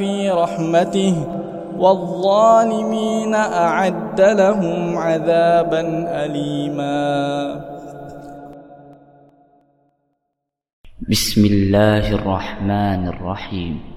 في رحمته والظالمين أعد لهم عذابا أليما. بسم الله الرحمن الرحيم.